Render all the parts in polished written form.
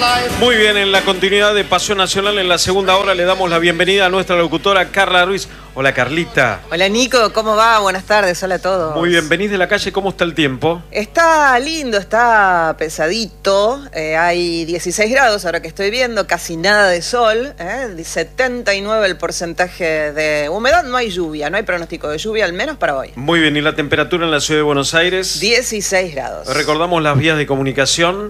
Muy bien, en la continuidad de Pasión Nacional, en la segunda hora le damos la bienvenida a nuestra locutora Carla Ruiz. Hola, Carlita. Hola, Nico, ¿cómo va? Buenas tardes, hola a todos. Muy bien, venís de la calle, ¿cómo está el tiempo? Está lindo, está pesadito, hay 16 grados ahora que estoy viendo, casi nada de sol, 79 el porcentaje de humedad, no hay lluvia, no hay pronóstico de lluvia, al menos para hoy. Muy bien, ¿y la temperatura en la ciudad de Buenos Aires? 16 grados. Recordamos las vías de comunicación.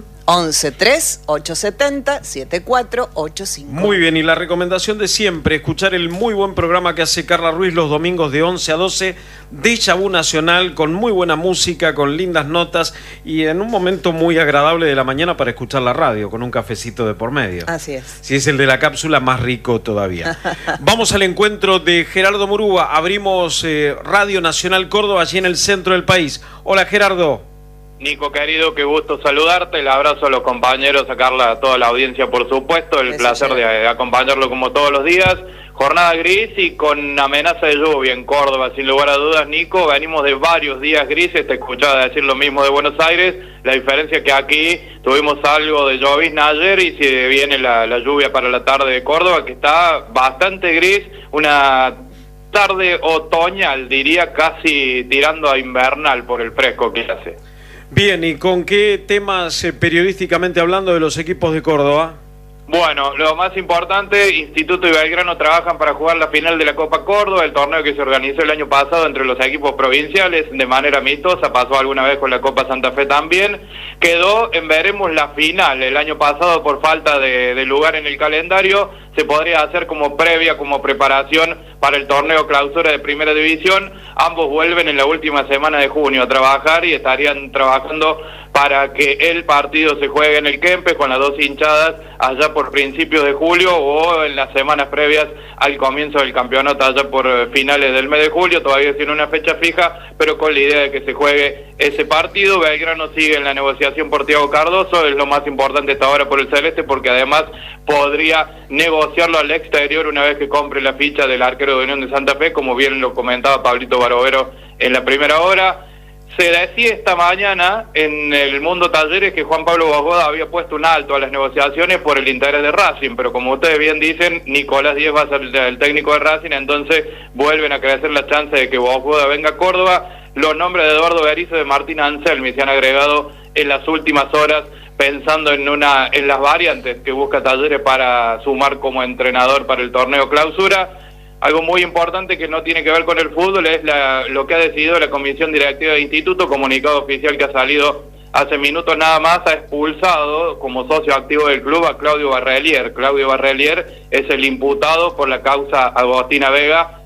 11-3-870-7485. Muy bien, y la recomendación de siempre, escuchar el muy buen programa que hace Carla Ruiz los domingos de 11 a 12, Déjà Vu Nacional, con muy buena música, con lindas notas y en un momento muy agradable de la mañana para escuchar la radio, con un cafecito de por medio. Así es. Si es el de la cápsula, más rico todavía. Vamos al encuentro de Gerardo Murúa, abrimos Radio Nacional Córdoba, allí en el centro del país. Hola, Gerardo. Nico, querido, qué gusto saludarte, el abrazo a los compañeros, a Carla, a toda la audiencia, por supuesto, el placer de acompañarlo como todos los días. Jornada gris y con amenaza de lluvia en Córdoba, sin lugar a dudas, Nico. Venimos de varios días grises, te escuchaba decir lo mismo de Buenos Aires. La diferencia es que aquí tuvimos algo de llovizna ayer y se viene la lluvia para la tarde de Córdoba, que está bastante gris, una tarde otoñal, diría, casi tirando a invernal por el fresco que hace. Bien, ¿y con qué temas periodísticamente hablando de los equipos de Córdoba? Bueno, lo más importante, Instituto y Belgrano trabajan para jugar la final de la Copa Córdoba, el torneo que se organizó el año pasado entre los equipos provinciales de manera amistosa, pasó alguna vez con la Copa Santa Fe también, quedó en veremos la final. El año pasado, por falta de lugar en el calendario, se podría hacer como previa, como preparación para el torneo clausura de Primera División. Ambos vuelven en la última semana de junio a trabajar y estarían trabajando para que el partido se juegue en el Kempes con las dos hinchadas allá por principios de julio o en las semanas previas al comienzo del campeonato allá por finales del mes de julio. Todavía tiene una fecha fija, pero con la idea de que se juegue ese partido. Belgrano sigue en la negociación por Thiago Cardoso, es lo más importante hasta ahora por el Celeste, porque además podría negociarlo al exterior una vez que compre la ficha del arquero de Unión de Santa Fe, como bien lo comentaba Pablito Barovero en la primera hora. Se decía esta mañana en el Mundo Talleres que Juan Pablo Bogoda había puesto un alto a las negociaciones por el interés de Racing, pero como ustedes bien dicen, Nicolás Díez va a ser el técnico de Racing, entonces vuelven a crecer las chances de que Bogoda venga a Córdoba. Los nombres de Eduardo Berizzo y de Martín Anselmi se han agregado en las últimas horas, pensando en las variantes que busca Talleres para sumar como entrenador para el torneo clausura. Algo muy importante que no tiene que ver con el fútbol es lo que ha decidido la Comisión Directiva de Instituto, comunicado oficial que ha salido hace minutos nada más, ha expulsado como socio activo del club a Claudio Barrelier. Claudio Barrelier es el imputado por la causa Agostina Vega.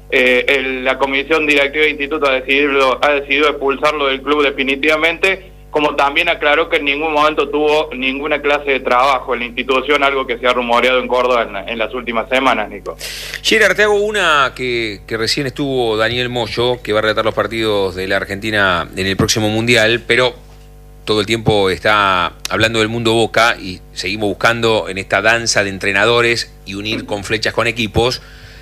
La Comisión Directiva de Instituto ha decidido expulsarlo del club definitivamente, como también aclaró que en ningún momento tuvo ninguna clase de trabajo en la institución, algo que se ha rumoreado en Córdoba en las últimas semanas, Nico. Gerard, te hago una que recién estuvo Daniel Moyo, que va a relatar los partidos de la Argentina en el próximo Mundial, pero todo el tiempo está hablando del mundo Boca y seguimos buscando en esta danza de entrenadores y unir con flechas con equipos.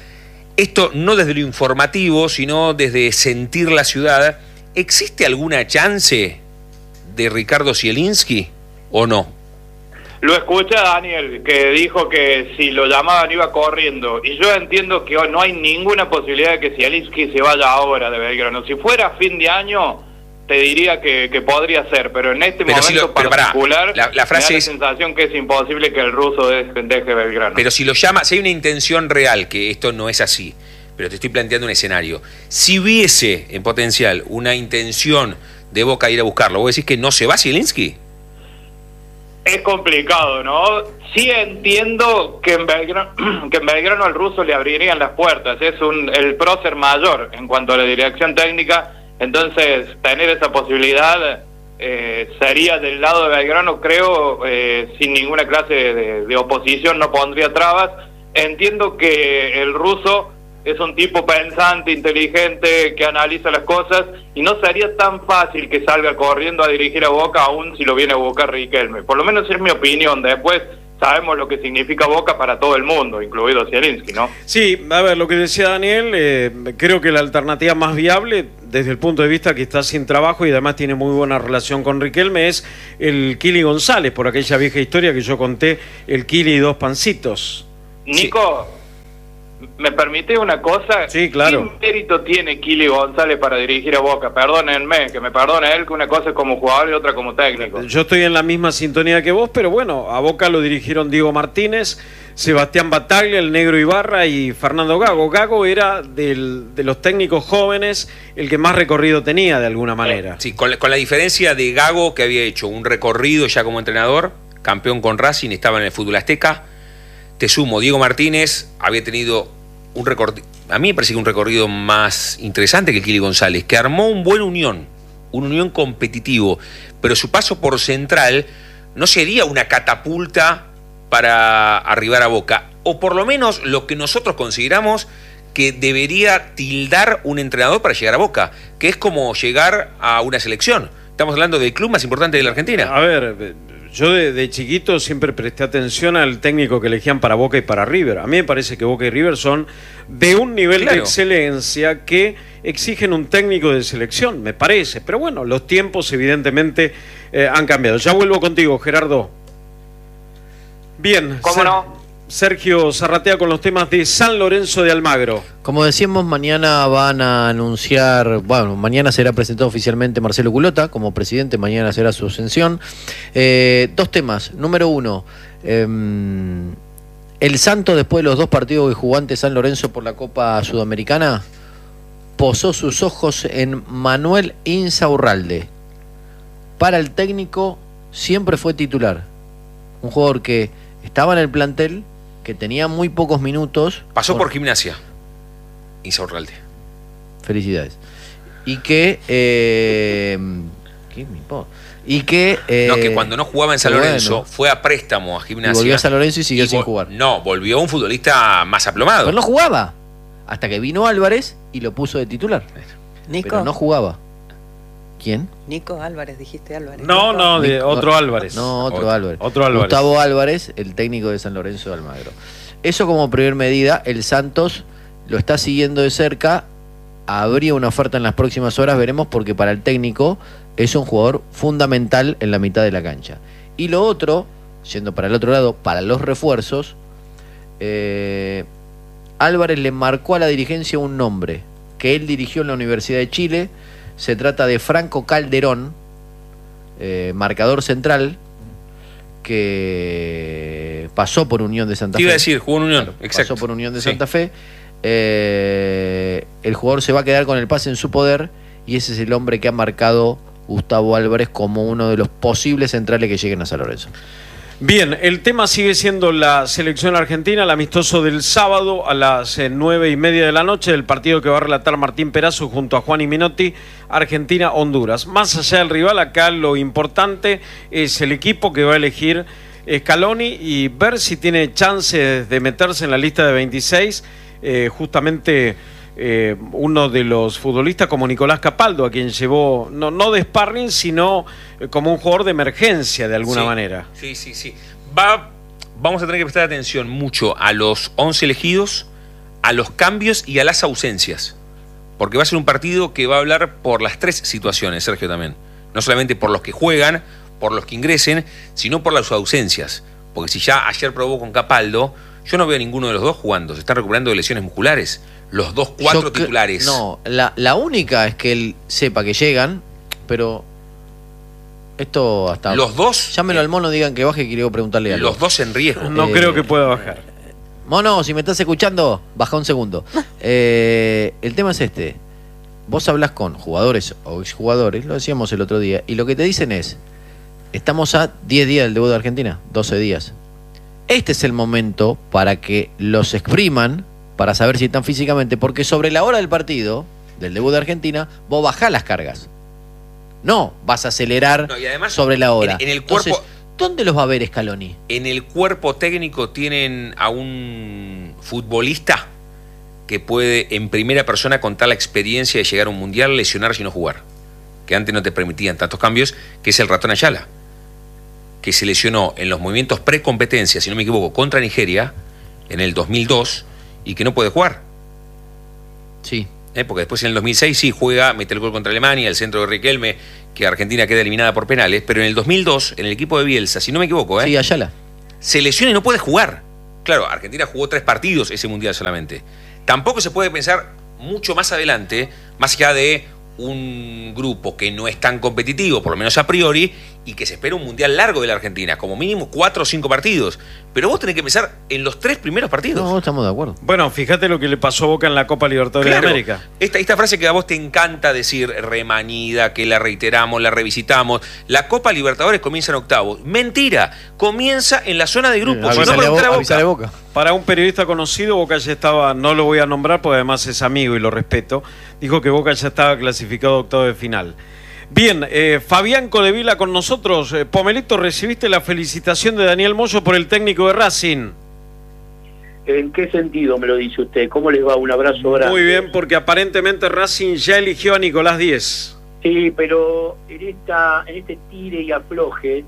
Esto no desde lo informativo, sino desde sentir la ciudad. ¿Existe alguna chance de Ricardo Zielinski o no? Lo escucha Daniel, que dijo que si lo llamaban iba corriendo, y yo entiendo que no hay ninguna posibilidad de que Zielinski se vaya ahora de Belgrano. Si fuera fin de año te diría que podría ser, pero en este momento particular la frase me da la sensación que es imposible que el ruso deje Belgrano. Pero si lo llama, si hay una intención real, que esto no es así, pero te estoy planteando un escenario, si hubiese en potencial una intención de Boca ir a buscarlo, ¿vos decís que no se va Zielinski? Es complicado, ¿no? Sí entiendo que en Belgrano al ruso le abrirían las puertas, es el prócer mayor en cuanto a la dirección técnica, entonces tener esa posibilidad sería del lado de Belgrano, creo, sin ninguna clase de oposición, no pondría trabas. Entiendo que el ruso es un tipo pensante, inteligente, que analiza las cosas, y no sería tan fácil que salga corriendo a dirigir a Boca, aún si lo viene a buscar Riquelme. Por lo menos es mi opinión. Después, sabemos lo que significa Boca para todo el mundo, incluido Zielinski, ¿no? Sí, a ver, lo que decía Daniel, creo que la alternativa más viable, desde el punto de vista que está sin trabajo y además tiene muy buena relación con Riquelme, es el Kili González, por aquella vieja historia que yo conté, el Kili y dos pancitos. Nico, ¿me permite una cosa? Sí, claro. ¿Qué mérito tiene Kili González para dirigir a Boca? Perdónenme, que me perdone él, que una cosa es como jugador y otra como técnico. Yo estoy en la misma sintonía que vos, pero bueno, a Boca lo dirigieron Diego Martínez, Sebastián Bataglia, el Negro Ibarra y Fernando Gago. Gago era de los técnicos jóvenes el que más recorrido tenía de alguna manera. Sí, con la diferencia de Gago, que había hecho un recorrido ya como entrenador, campeón con Racing, estaba en el fútbol azteca. Te sumo, Diego Martínez había tenido un recorrido, a mí me parece que un recorrido más interesante que el Kili González, que armó un buen un unión competitivo, pero su paso por Central no sería una catapulta para arribar a Boca, o por lo menos lo que nosotros consideramos que debería tildar un entrenador para llegar a Boca, que es como llegar a una selección. Estamos hablando del club más importante de la Argentina. A ver, yo de chiquito siempre presté atención al técnico que elegían para Boca y para River. A mí me parece que Boca y River son de un nivel de excelencia que exigen un técnico de selección, me parece. Pero bueno, los tiempos evidentemente han cambiado. Ya vuelvo contigo, Gerardo. Bien. ¿Cómo no? Sergio Zarratea con los temas de San Lorenzo de Almagro. Como decíamos, mañana van a anunciar, bueno, mañana será presentado oficialmente Marcelo Culota como presidente, mañana será su ascensión. Dos temas. Número uno, el Santo, después de los dos partidos que jugó ante San Lorenzo por la Copa Sudamericana, posó sus ojos en Manuel Insaurralde. Para el técnico siempre fue titular. Un jugador que estaba en el plantel, que tenía muy pocos minutos. Pasó por Gimnasia, Insaurralde. Felicidades. Y que... ¿qué me importa? Y que... no, que cuando no jugaba en San Lorenzo, fue a préstamo a Gimnasia. Y volvió a San Lorenzo y siguió sin jugar. No, volvió un futbolista más aplomado. Pero no jugaba. Hasta que vino Álvarez y lo puso de titular. Nico. Pero no jugaba. ¿Quién? Nico Álvarez, dijiste Álvarez. No, de otro Álvarez. No, otro Álvarez. Otro Álvarez. Gustavo Álvarez, el técnico de San Lorenzo de Almagro. Eso como primer medida. El Santos lo está siguiendo de cerca. Habría una oferta en las próximas horas, veremos, porque para el técnico es un jugador fundamental en la mitad de la cancha. Y lo otro, yendo para el otro lado, para los refuerzos, Álvarez le marcó a la dirigencia un nombre que él dirigió en la Universidad de Chile. Se trata de Franco Calderón, marcador central, que pasó por Unión de Santa Fe. Te iba a decir, jugó en Unión, claro, exacto. Pasó por Unión de Santa Fe. El jugador se va a quedar con el pase en su poder y ese es el hombre que ha marcado Gustavo Álvarez como uno de los posibles centrales que lleguen a San Lorenzo. Bien, el tema sigue siendo la selección argentina, el amistoso del sábado a las 9:30 de la noche, del partido que va a relatar Martín Perazo junto a Juan y Minotti, Argentina-Honduras. Más allá del rival, acá lo importante es el equipo que va a elegir Scaloni y ver si tiene chances de meterse en la lista de 26, justamente uno de los futbolistas como Nicolás Capaldo, a quien llevó, no de sparring, sino como un jugador de emergencia de alguna manera. Sí. Vamos a tener que prestar atención mucho a los 11 elegidos, a los cambios y a las ausencias. Porque va a ser un partido que va a hablar por las tres situaciones, Sergio, también. No solamente por los que juegan, por los que ingresen, sino por las ausencias. Porque si ya ayer probó con Capaldo, yo no veo a ninguno de los dos jugando. Se están recuperando de lesiones musculares. Los cuatro titulares. No, la única es que él sepa que llegan, pero esto hasta... Los dos... Llámelo al mono, digan que baje, que quiero preguntarle algo. Los dos en riesgo. No creo que pueda bajar. Mono, si me estás escuchando, baja un segundo. El tema es este. Vos hablás con jugadores o exjugadores, lo decíamos el otro día, y lo que te dicen es, estamos a 10 días del debut de Argentina, 12 días. Este es el momento para que los expriman, para saber si están físicamente, porque sobre la hora del partido, del debut de Argentina, vos bajás las cargas. No vas a acelerar y además, sobre la hora. En el cuerpo... Entonces, ¿dónde los va a ver Scaloni? En el cuerpo técnico tienen a un futbolista que puede en primera persona contar la experiencia de llegar a un mundial, lesionarse y no jugar. Que antes no te permitían tantos cambios, que es el Ratón Ayala. que se lesionó en los movimientos pre-competencia, si no me equivoco, contra Nigeria en el 2002 y que no puede jugar. Sí. Porque después en el 2006 sí juega, mete el gol contra Alemania, el centro de Riquelme, que Argentina queda eliminada por penales, pero en el 2002, en el equipo de Bielsa, si no me equivoco, Sí, Ayala. se lesiona y no puede jugar. Claro, Argentina jugó 3 partidos ese Mundial solamente. Tampoco se puede pensar mucho más adelante, más allá de un grupo que no es tan competitivo, por lo menos a priori, y que se espera un Mundial largo de la Argentina, como mínimo 4 o 5 partidos. Pero vos tenés que pensar en los 3 primeros partidos. No, estamos de acuerdo. Bueno, fíjate lo que le pasó a Boca en la Copa Libertadores de América. Esta frase que a vos te encanta decir, remanida, que la reiteramos, la revisitamos. La Copa Libertadores comienza en octavos. Mentira, comienza en la zona de grupos. Avisale Boca. Para un periodista conocido, Boca ya estaba, no lo voy a nombrar porque además es amigo y lo respeto, dijo que Boca ya estaba clasificado a octavo de final. Bien, Fabián Codevila con nosotros. Pomelito, ¿recibiste la felicitación de Daniel Moyo por el técnico de Racing? ¿En qué sentido me lo dice usted? ¿Cómo les va? Un abrazo grande. Muy bien, porque aparentemente Racing ya eligió a Nicolás Díez. Sí, pero en este tire y afloje,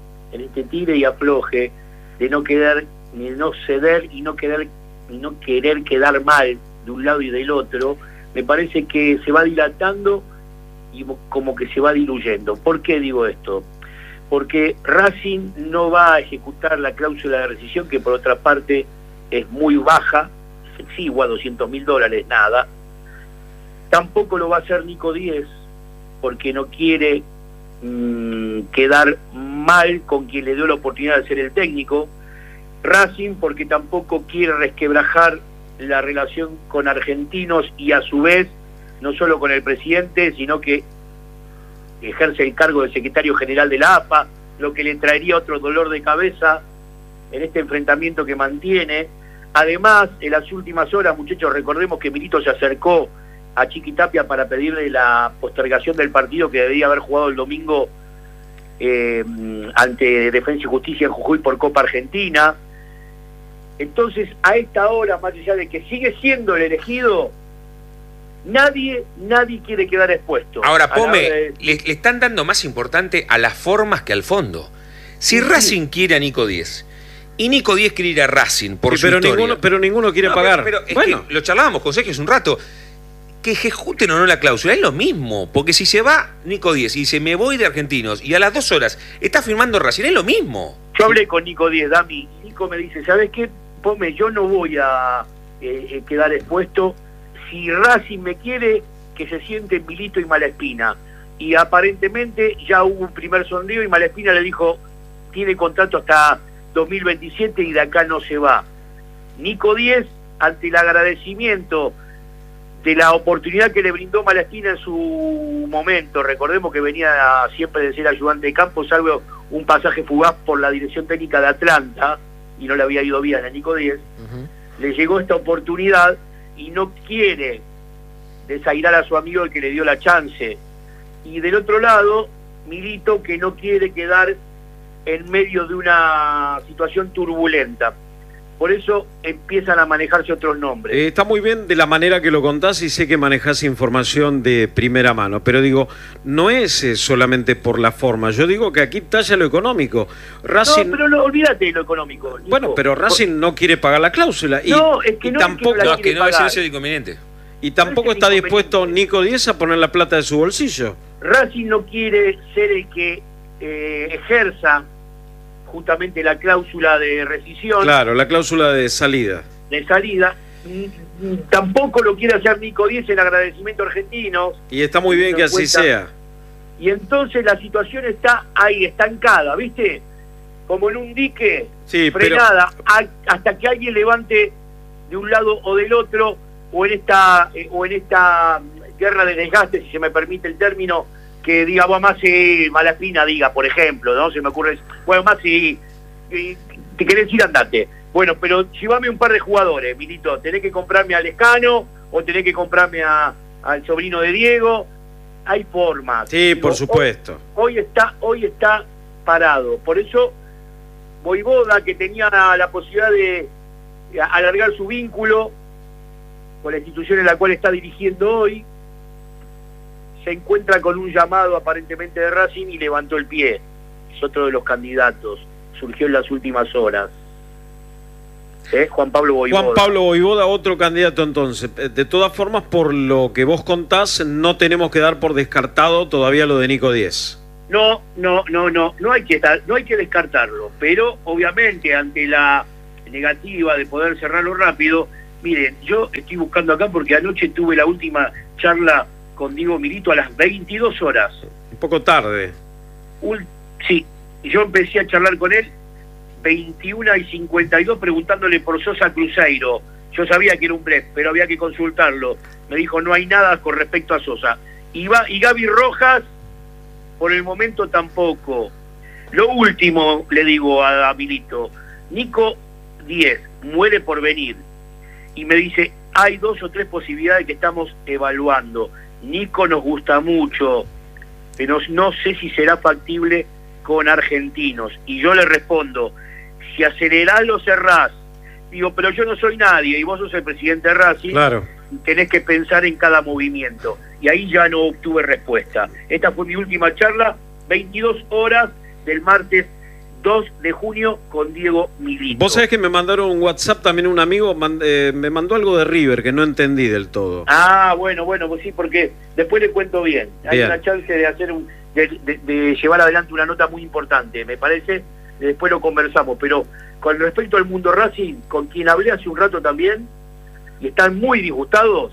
de no quedar, de no ceder y no querer quedar mal de un lado y del otro, me parece que se va dilatando y como que se va diluyendo. ¿Por qué digo esto? Porque Racing no va a ejecutar la cláusula de rescisión, que por otra parte es muy baja, es exigua, $200.000, nada. Tampoco lo va a hacer Nico Díez, porque no quiere quedar mal con quien le dio la oportunidad de ser el técnico. Racing porque tampoco quiere resquebrajar la relación con Argentinos y a su vez no solo con el presidente, sino que ejerce el cargo de secretario general de la AFA, lo que le traería otro dolor de cabeza en este enfrentamiento que mantiene. Además, en las últimas horas, muchachos, recordemos que Milito se acercó a Chiquitapia para pedirle la postergación del partido que debía haber jugado el domingo ante Defensa y Justicia en Jujuy por Copa Argentina. Entonces, a esta hora, más allá de que sigue siendo el elegido, nadie quiere quedar expuesto. Ahora, Pome, le están dando más importante a las formas que al fondo. Si Racing quiere a Nico Díez y Nico Díez quiere ir a Racing por su historia, pero ninguno quiere pagar. Pero es que lo charlábamos con Sergio hace un rato. Que ejecuten o no la cláusula es lo mismo, porque si se va Nico Díez y dice me voy de Argentinos y a las 2 horas está firmando Racing, es lo mismo. Yo hablé con Nico Díez, Dami, y Nico me dice, ¿sabes qué? Pome, yo no voy a quedar expuesto. Si Racing me quiere, que se siente Milito y Malaspina. Y aparentemente ya hubo un primer sondeo y Malaspina le dijo, tiene contrato hasta 2027 y de acá no se va. Nico Díez, ante el agradecimiento de la oportunidad que le brindó Malaspina en su momento, recordemos que venía siempre de ser ayudante de campo, salvo un pasaje fugaz por la dirección técnica de Atlanta, y no le había ido bien a Nico Díez, le llegó esta oportunidad y no quiere desairar a su amigo el que le dio la chance. Y del otro lado, Milito, que no quiere quedar en medio de una situación turbulenta. Por eso empiezan a manejarse otros nombres. Está muy bien de la manera que lo contás y sé que manejás información de primera mano, pero digo, no es solamente por la forma. Yo digo que aquí talla lo económico. Racing... No, pero no, olvídate de lo económico, Nico. Bueno, pero Racing no quiere pagar la cláusula. Y, no, es que no, tampoco, es que no es ese el inconveniente. Y tampoco está dispuesto Nico Díez a poner la plata de su bolsillo. Racing no quiere ser el que ejerza justamente la cláusula de rescisión. Claro, la cláusula de salida. Tampoco lo quiere hacer Nico Díez en agradecimiento argentino. Y está muy bien que así sea. Y entonces la situación está ahí, estancada, ¿viste? Como en un dique, sí, frenada, hasta que alguien levante de un lado o del otro, o en esta guerra de desgaste, si se me permite el término, que diga, bueno, más Malaspina diga, por ejemplo, ¿no? Se me ocurre, bueno, más si te querés ir, andate. Bueno, pero llévame un par de jugadores, Milito, tenés que comprarme a Lescano, o tenés que comprarme al sobrino de Diego, hay formas. Sí, digo, por supuesto. Hoy está parado, por eso Voivoda, que tenía la posibilidad de alargar su vínculo con la institución en la cual está dirigiendo hoy, se encuentra con un llamado aparentemente de Racing y levantó el pie. Es otro de los candidatos. surgió en las últimas horas. Juan Pablo Vojvoda. Juan Pablo Vojvoda, otro candidato entonces. De todas formas, por lo que vos contás, no tenemos que dar por descartado todavía lo de Nico Díez. No hay que descartarlo, pero obviamente ante la negativa de poder cerrarlo rápido, miren, yo estoy buscando acá porque anoche tuve la última charla con Diego Milito a las 22 horas. Un poco tarde. Sí, yo empecé a charlar con él 21:52 preguntándole por Sosa Cruzeiro. Yo sabía que era un blef, pero había que consultarlo. Me dijo, no hay nada con respecto a Sosa. Y Gaby Rojas, por el momento tampoco. Lo último, le digo a Milito, Nico Díez muere por venir. Y me dice, hay 2 o 3 posibilidades que estamos evaluando. Nico nos gusta mucho, pero no sé si será factible con argentinos. Y yo le respondo, si acelerás lo cerrás. Digo, pero yo no soy nadie y vos sos el presidente de Racing. Claro. Y tenés que pensar en cada movimiento. Y ahí ya no obtuve respuesta. Esta fue mi última charla, 22 horas del martes 2 de junio con Diego Milito. Vos sabés que me mandaron un WhatsApp también un amigo, me mandó algo de River que no entendí del todo. Ah, bueno, pues sí, porque después le cuento bien. Hay una chance de hacer de llevar adelante una nota muy importante, me parece. Después lo conversamos, pero con respecto al mundo Racing, con quien hablé hace un rato también, y están muy disgustados,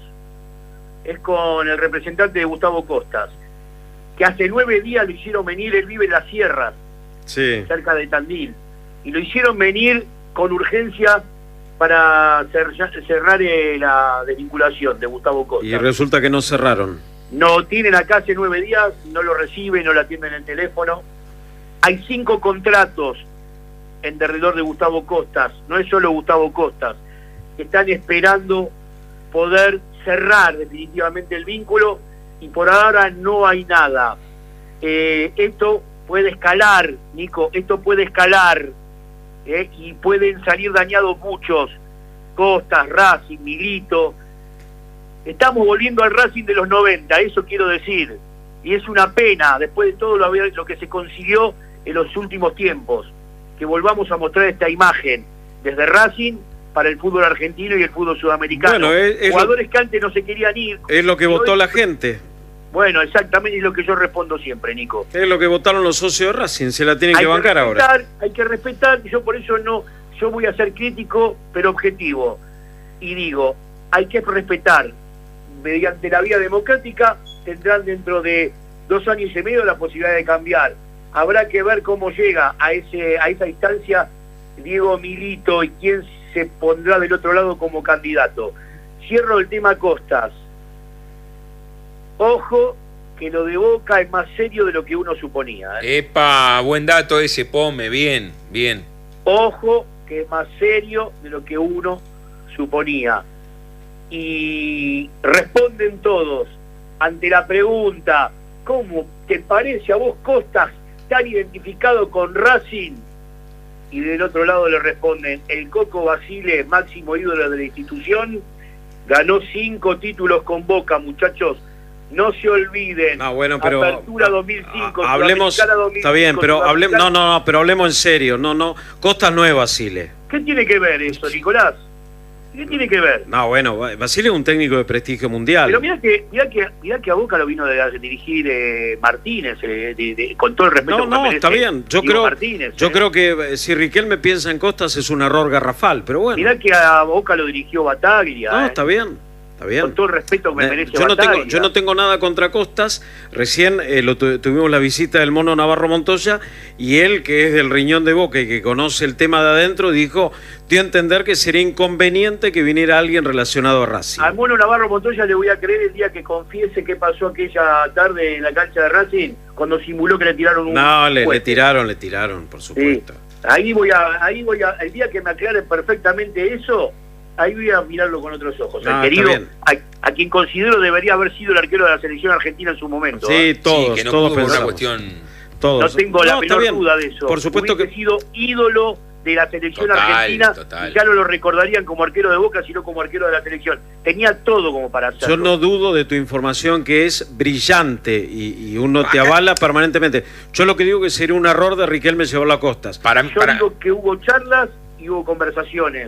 es con el representante de Gustavo Costas, que hace 9 días lo hicieron venir, él vive en las sierras, sí, cerca de Tandil, y lo hicieron venir con urgencia para cerrar la desvinculación de Gustavo Costas. Y resulta que no cerraron. No tienen acá hace 9 días, no lo reciben, no lo atienden en el teléfono. Hay 5 contratos en derredor de Gustavo Costas, no es solo Gustavo Costas, que están esperando poder cerrar definitivamente el vínculo y por ahora no hay nada. Esto puede escalar, Nico, esto puede escalar y pueden salir dañados muchos, Costas, Racing, Milito. Estamos volviendo al Racing de los 90, eso quiero decir, y es una pena, después de todo lo que se consiguió en los últimos tiempos, que volvamos a mostrar esta imagen desde Racing para el fútbol argentino y el fútbol sudamericano. Bueno, jugadores que antes no se querían ir. Es lo que votó la gente. Bueno, exactamente, es lo que yo respondo siempre, Nico. Es lo que votaron los socios de Racing, se la tienen que bancar ahora. Hay que respetar, yo por eso yo voy a ser crítico, pero objetivo. Y digo, hay que respetar, mediante la vía democrática, tendrán dentro de 2 años y medio la posibilidad de cambiar. Habrá que ver cómo llega a esa instancia Diego Milito y quién se pondrá del otro lado como candidato. Cierro el tema Costas. Ojo, que lo de Boca es más serio de lo que uno suponía. Epa, buen dato ese, Pome, bien. Ojo, que es más serio de lo que uno suponía. Y responden todos ante la pregunta, ¿cómo te parece a vos Costas tan identificado con Racing? Y del otro lado le responden, el Coco Basile, máximo ídolo de la institución, ganó 5 títulos con Boca, muchachos. No se olviden. Bueno, pero Apertura 2005, hablemos, 2005, está bien, pero hablemos, pero hablemos en serio. No, Costas no es Basile. ¿Qué tiene que ver eso, Nicolás? ¿Qué tiene que ver? Bueno, Basile es un técnico de prestigio mundial. Pero mirá que a Boca lo vino a dirigir Martínez, con todo el respeto que merece. Está bien. Yo creo que si Riquelme piensa en Costas es un error garrafal, pero bueno. Mirá que a Boca lo dirigió Bataglia. Está bien. Está bien. Con todo el respeto que me merece yo no tengo nada contra Costas. Recién tuvimos la visita del Mono Navarro Montoya y él, que es del riñón de Boca y que conoce el tema de adentro, dio a entender que sería inconveniente que viniera alguien relacionado a Racing. Al Mono Navarro Montoya le voy a creer el día que confiese qué pasó aquella tarde en la cancha de Racing cuando simuló que le tiraron un... No, le tiraron, por supuesto. Sí. Ahí voy a, el día que me aclaren perfectamente eso, ahí voy a mirarlo con otros ojos. El querido, a quien considero debería haber sido el arquero de la selección argentina en su momento. Sí, todos, que no todos pensamos. Una cuestión... No tengo la menor duda de eso. Por supuesto Hubiese sido ídolo de la selección Total, argentina, total. y ya no lo recordarían como arquero de Boca, sino como arquero de la selección. Tenía todo como para hacerlo. Yo no dudo de tu información, que es brillante y uno te avala permanentemente. Yo lo que digo que sería un error de Riquelme llevarlo a Costas. Yo digo que hubo charlas y hubo conversaciones.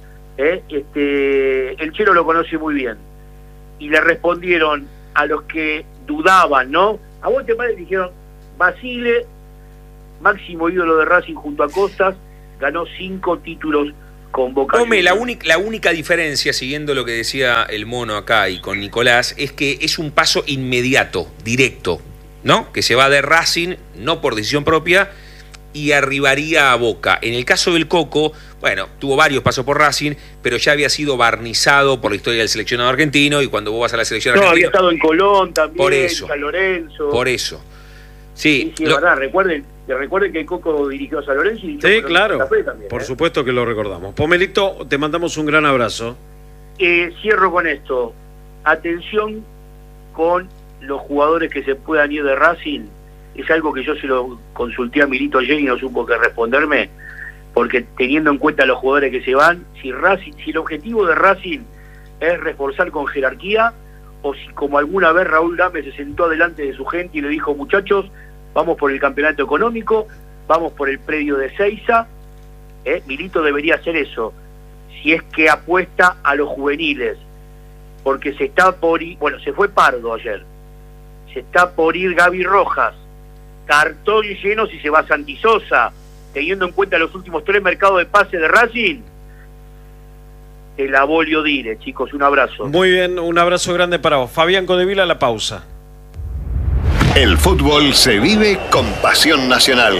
El Chelo lo conoce muy bien. Y le respondieron a los que dudaban, ¿no? A vos te parece, dijeron, Basile, máximo ídolo de Racing junto a Costas, ganó 5 títulos con Boca. Come, la única diferencia, siguiendo lo que decía el Mono acá y con Nicolás, es que es un paso inmediato, directo, ¿no? Que se va de Racing, no por decisión propia, y arribaría a Boca. En el caso del Coco, bueno, tuvo varios pasos por Racing, pero ya había sido barnizado por la historia del seleccionado argentino, y cuando vos vas a la selección argentina... había estado en Colón también, por eso, San Lorenzo. Por eso. Sí, es verdad, recuerden que el Coco dirigió a San Lorenzo y dirigió Sí, a claro, Santa Fe también, por supuesto que lo recordamos. Pomelito, te mandamos un gran abrazo. Cierro con esto. Atención con los jugadores que se puedan ir de Racing. Es algo que yo se lo consulté a Milito ayer y no supo qué responderme, porque teniendo en cuenta los jugadores que se van, si el objetivo de Racing es reforzar con jerarquía, o si como alguna vez Raúl Gámez se sentó delante de su gente y le dijo, muchachos, vamos por el campeonato económico, vamos por el predio de Seiza, Milito debería hacer eso, si es que apuesta a los juveniles, porque se está por ir, bueno, se fue Pardo ayer, se está por ir Gaby Rojas, cartón lleno si se va Santi Sosa, teniendo en cuenta los últimos 3 mercados de pase de Racing. Te la volio dire, chicos, un abrazo. Muy bien, un abrazo grande para vos. Fabián Codevila, la pausa. El fútbol se vive con pasión nacional.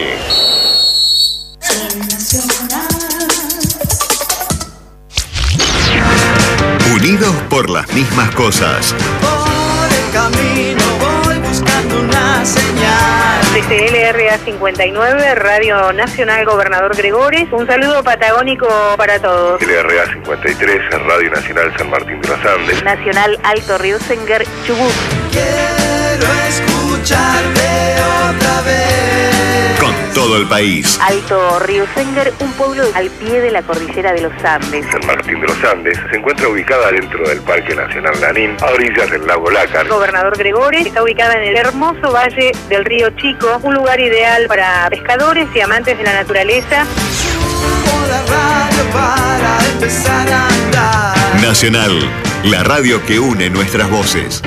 Unidos por las mismas cosas. Por el camino voy buscando una señal. Desde LRA 59, Radio Nacional Gobernador Gregores, un saludo patagónico para todos. LRA 53, Radio Nacional San Martín de los Andes. Nacional Alto Riosenger, Chubut. Quiero escucharte otra vez. Con todo el país. Alto Riosenger, un pueblo al pie de la cordillera de los Andes. San Martín de los Andes se encuentra ubicada dentro del Parque Nacional Lanín, a orillas del lago Lácar. Gobernador Gregores está ubicada en el hermoso valle del río Chico, un lugar ideal para pescadores y amantes de la naturaleza. Subo la radio para empezar a andar. Nacional, la radio que une nuestras voces.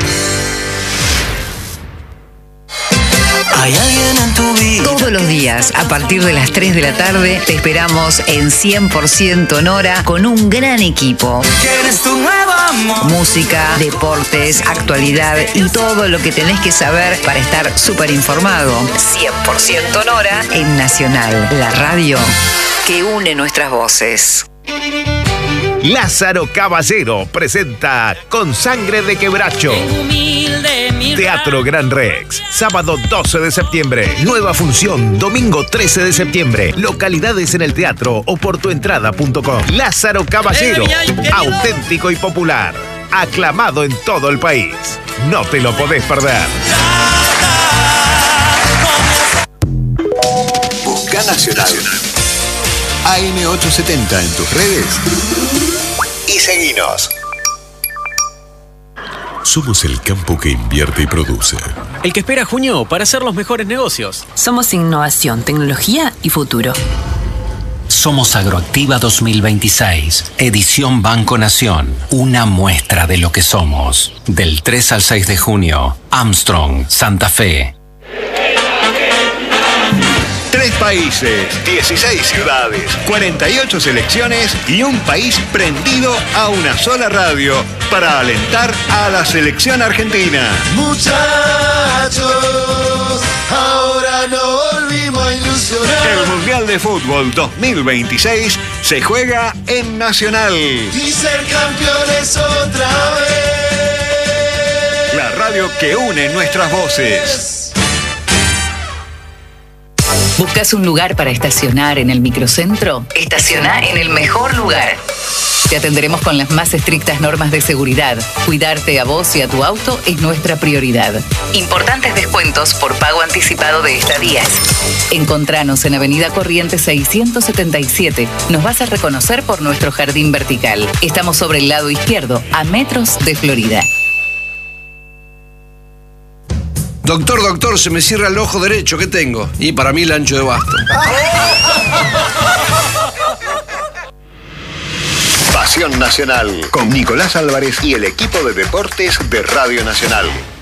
Hay alguien en tu vida. Todos los días, a partir de las 3 de la tarde, te esperamos en 100% Nora con un gran equipo. ¿Quieres tu nuevo amor? Música, deportes, actualidad y todo lo que tenés que saber para estar súper informado. 100% Nora en Nacional, la radio que une nuestras voces. Lázaro Caballero presenta Con Sangre de Quebracho. Teatro Gran Rex, sábado 12 de septiembre. Nueva función, domingo 13 de septiembre. Localidades en el teatro o por tuentrada.com. Lázaro Caballero, auténtico y popular. Aclamado en todo el país. No te lo podés perder. Busca Nacional. AM870 en tus redes. Y seguinos. Somos el campo que invierte y produce. El que espera junio para hacer los mejores negocios. Somos innovación, tecnología y futuro. Somos Agroactiva 2026, edición Banco Nación. Una muestra de lo que somos. Del 3 al 6 de junio, Armstrong, Santa Fe. 3 países, 16 ciudades, 48 selecciones y un país prendido a una sola radio para alentar a la selección argentina. Muchachos, ahora no volvimos a ilusionar. El Mundial de Fútbol 2026 se juega en Nacional. Y ser campeones otra vez. La radio que une nuestras voces. ¿Buscas un lugar para estacionar en el microcentro? Estaciona en el mejor lugar. Te atenderemos con las más estrictas normas de seguridad. Cuidarte a vos y a tu auto es nuestra prioridad. Importantes descuentos por pago anticipado de estadías. Encontranos en Avenida Corrientes 677. Nos vas a reconocer por nuestro jardín vertical. Estamos sobre el lado izquierdo, a metros de Florida. Doctor, se me cierra el ojo derecho. ¿Qué tengo? Y para mí el ancho de basto. Pasión Nacional con Nicolás Álvarez y el equipo de deportes de Radio Nacional.